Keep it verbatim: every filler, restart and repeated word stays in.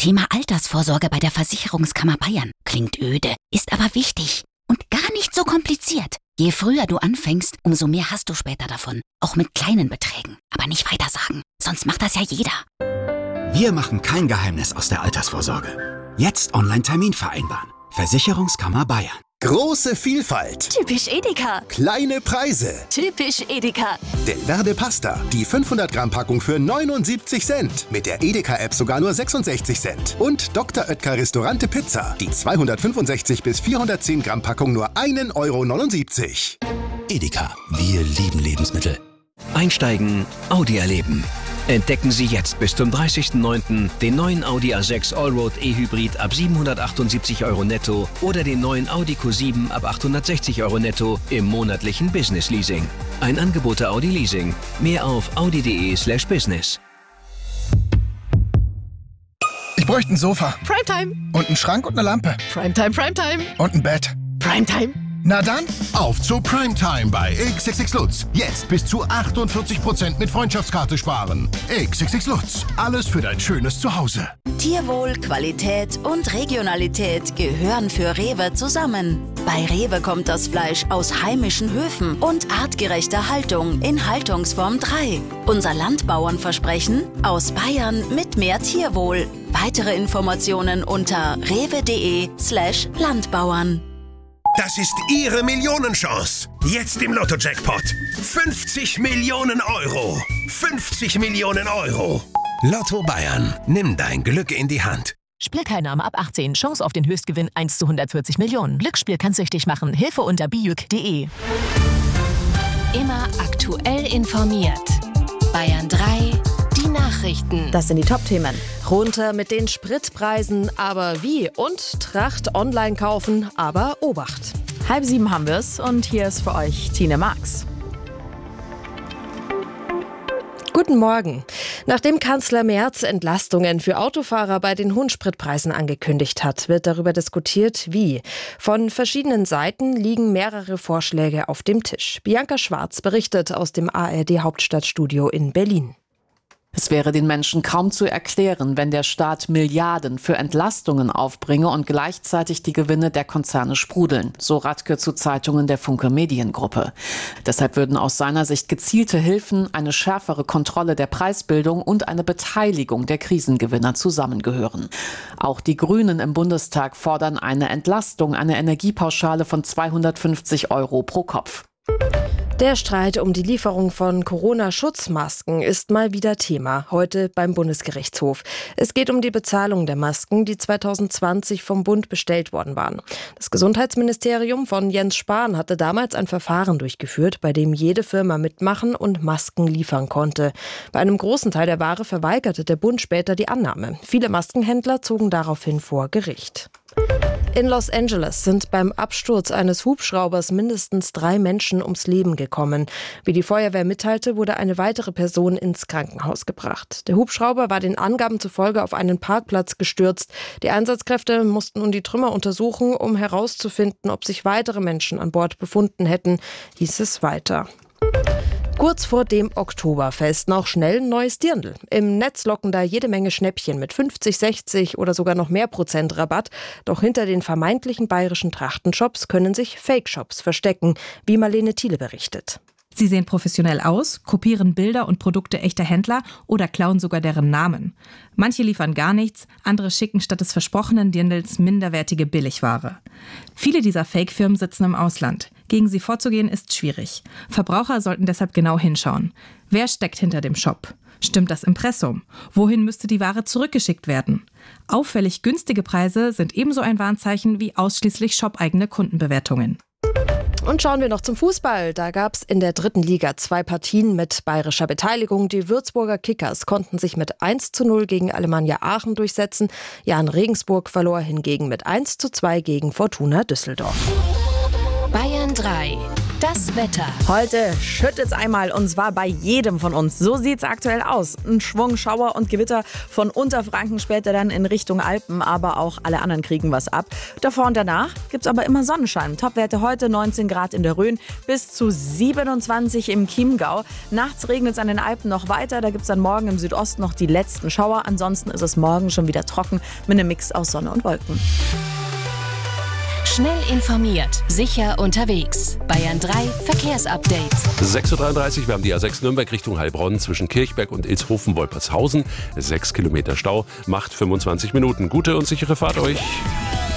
Thema Altersvorsorge bei der Versicherungskammer Bayern. Klingt öde, ist aber wichtig und gar nicht so kompliziert. Je früher du anfängst, umso mehr hast du später davon. Auch mit kleinen Beträgen. Aber nicht weitersagen, sonst macht das ja jeder. Wir machen kein Geheimnis aus der Altersvorsorge. Jetzt Online-Termin vereinbaren. Versicherungskammer Bayern. Große Vielfalt. Typisch Edeka. Kleine Preise. Typisch Edeka. Delverde Pasta. Die fünfhundert Gramm Packung für neunundsiebzig Cent. Mit der Edeka-App sogar nur sechsundsechzig Cent. Und Doktor Oetker Restaurante Pizza. Die zweihundertfünfundsechzig bis vierhundertzehn Gramm Packung nur ein Euro neunundsiebzig. Edeka. Wir lieben Lebensmittel. Einsteigen, Audi erleben. Entdecken Sie jetzt bis zum dreißigsten neunten den neuen Audi A sechs Allroad E-Hybrid ab siebenhundertachtundsiebzig Euro netto oder den neuen Audi Q sieben ab achthundertsechzig Euro netto im monatlichen Business Leasing. Ein Angebot der Audi Leasing. Mehr auf audi.de slash business. Ich bräuchte ein Sofa. Primetime. Und einen Schrank und eine Lampe. Primetime, Primetime. Und ein Bett. Primetime. Na dann, auf zu Primetime bei X X X Lutz. Jetzt bis zu achtundvierzig Prozent mit Freundschaftskarte sparen. X X X Lutz. Alles für dein schönes Zuhause. Tierwohl, Qualität und Regionalität gehören für Rewe zusammen. Bei Rewe kommt das Fleisch aus heimischen Höfen und artgerechter Haltung in Haltungsform drei. Unser Landbauernversprechen: aus Bayern mit mehr Tierwohl. Weitere Informationen unter rewe.de slash Landbauern. Das ist Ihre Millionenchance. Jetzt im Lotto-Jackpot. fünfzig Millionen Euro. fünfzig Millionen Euro. Lotto Bayern. Nimm dein Glück in die Hand. Spielteilnahme ab achtzehn. Chance auf den Höchstgewinn eins zu hundertvierzig Millionen. Glücksspiel kann süchtig machen. Hilfe unter bijuk punkt de. Immer aktuell informiert. Bayern drei. Die Nachrichten. Das sind die Top-Themen. Runter mit den Spritpreisen, aber wie? Und Tracht online kaufen, aber Obacht. Halb sieben haben wir es und hier ist für euch Tine Marx. Guten Morgen. Nachdem Kanzler Merz Entlastungen für Autofahrer bei den hohen Spritpreisen angekündigt hat, wird darüber diskutiert, wie. Von verschiedenen Seiten liegen mehrere Vorschläge auf dem Tisch. Bianca Schwarz berichtet aus dem A R D-Hauptstadtstudio in Berlin. Es wäre den Menschen kaum zu erklären, wenn der Staat Milliarden für Entlastungen aufbringe und gleichzeitig die Gewinne der Konzerne sprudeln, so Radke zu Zeitungen der Funke Mediengruppe. Deshalb würden aus seiner Sicht gezielte Hilfen, eine schärfere Kontrolle der Preisbildung und eine Beteiligung der Krisengewinner zusammengehören. Auch die Grünen im Bundestag fordern eine Entlastung, eine Energiepauschale von zweihundertfünfzig Euro pro Kopf. Der Streit um die Lieferung von Corona-Schutzmasken ist mal wieder Thema, heute beim Bundesgerichtshof. Es geht um die Bezahlung der Masken, die zweitausendzwanzig vom Bund bestellt worden waren. Das Gesundheitsministerium von Jens Spahn hatte damals ein Verfahren durchgeführt, bei dem jede Firma mitmachen und Masken liefern konnte. Bei einem großen Teil der Ware verweigerte der Bund später die Annahme. Viele Maskenhändler zogen daraufhin vor Gericht. In Los Angeles sind beim Absturz eines Hubschraubers mindestens drei Menschen ums Leben gekommen. Wie die Feuerwehr mitteilte, wurde eine weitere Person ins Krankenhaus gebracht. Der Hubschrauber war den Angaben zufolge auf einen Parkplatz gestürzt. Die Einsatzkräfte mussten nun die Trümmer untersuchen, um herauszufinden, ob sich weitere Menschen an Bord befunden hätten, hieß es weiter. Kurz vor dem Oktoberfest noch schnell ein neues Dirndl. Im Netz locken da jede Menge Schnäppchen mit fünfzig, sechzig oder sogar noch mehr Prozent Rabatt. Doch hinter den vermeintlichen bayerischen Trachtenshops können sich Fake-Shops verstecken, wie Marlene Thiele berichtet. Sie sehen professionell aus, kopieren Bilder und Produkte echter Händler oder klauen sogar deren Namen. Manche liefern gar nichts, andere schicken statt des versprochenen Dirndls minderwertige Billigware. Viele dieser Fake-Firmen sitzen im Ausland. Gegen sie vorzugehen ist schwierig. Verbraucher sollten deshalb genau hinschauen. Wer steckt hinter dem Shop? Stimmt das Impressum? Wohin müsste die Ware zurückgeschickt werden? Auffällig günstige Preise sind ebenso ein Warnzeichen wie ausschließlich shopeigene Kundenbewertungen. Und schauen wir noch zum Fußball. Da gab es in der dritten Liga zwei Partien mit bayerischer Beteiligung. Die Würzburger Kickers konnten sich mit eins zu null gegen Alemannia Aachen durchsetzen. Jahn Regensburg verlor hingegen mit eins zu zwei gegen Fortuna Düsseldorf. Bayern drei. Das Wetter. Heute schüttet es einmal und zwar bei jedem von uns. So sieht es aktuell aus. Ein Schwung Schauer und Gewitter von Unterfranken, später dann in Richtung Alpen, aber auch alle anderen kriegen was ab. Davor und danach gibt es aber immer Sonnenschein. Topwerte heute neunzehn Grad in der Rhön bis zu siebenundzwanzig im Chiemgau. Nachts regnet es an den Alpen noch weiter. Da gibt es dann morgen im Südosten noch die letzten Schauer. Ansonsten ist es morgen schon wieder trocken mit einem Mix aus Sonne und Wolken. Schnell informiert, sicher unterwegs. Bayern drei Verkehrsupdate. sechs Uhr dreiunddreißig, wir haben die A sechs Nürnberg Richtung Heilbronn zwischen Kirchberg und Ilshofen-Wolpertshausen. sechs Kilometer Stau, macht fünfundzwanzig Minuten. Gute und sichere Fahrt euch.